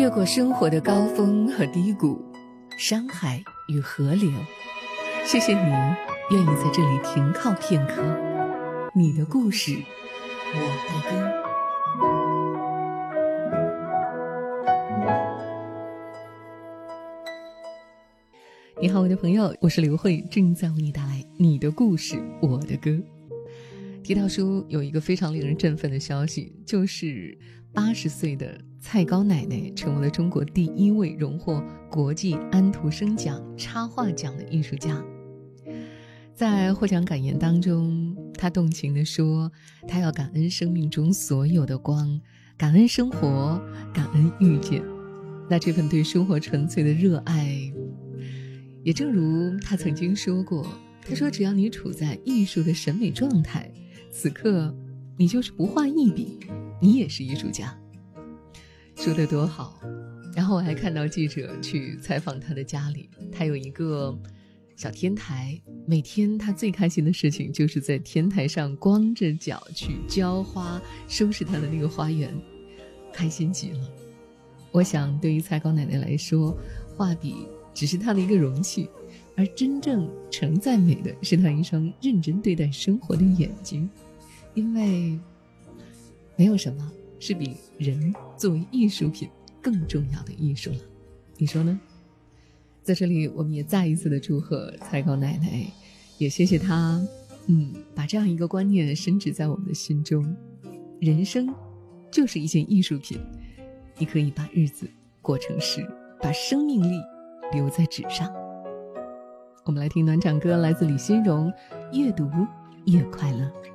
越过生活的高峰和低谷，山海与河流。谢谢你愿意在这里停靠片刻，你的故事，我的歌。你好，我的朋友，我是刘慧，正在为你带来你的故事，我的歌。提到书，有一个非常令人振奋的消息，就是80岁的蔡高奶奶成为了中国第一位荣获国际安徒生奖插画奖的艺术家。在获奖感言当中，她动情地说，她要感恩生命中所有的光，感恩生活，感恩遇见。那这份对生活纯粹的热爱，也正如她曾经说过，她说只要你处在艺术的审美状态，此刻你就是不画一笔，你也是艺术家。说得多好。然后我还看到记者去采访他的家里，他有一个小天台，每天他最开心的事情就是在天台上光着脚去浇花，收拾他的那个花园，开心极了。我想对于蔡高奶奶来说，画笔只是她的一个容器，而真正承载美的是她一双认真对待生活的眼睛。因为没有什么是比人作为艺术品更重要的艺术了，你说呢？在这里我们也再一次的祝贺蔡高奶奶，也谢谢她把这样一个观念深植在我们的心中。人生就是一件艺术品，你可以把日子过成诗，把生命力留在纸上。我们来听暖场歌，来自李心荣，越读越快乐。